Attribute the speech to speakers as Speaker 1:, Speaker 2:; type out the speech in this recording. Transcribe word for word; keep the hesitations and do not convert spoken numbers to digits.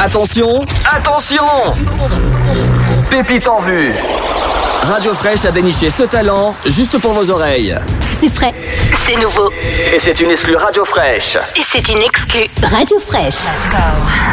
Speaker 1: Attention, attention! Pépite en vue. Radio Fraîche a déniché ce talent juste pour vos oreilles.
Speaker 2: C'est frais, c'est nouveau.
Speaker 1: Et c'est une exclue Radio Fraîche.
Speaker 2: Et c'est une exclue Radio Fraîche. Let's go.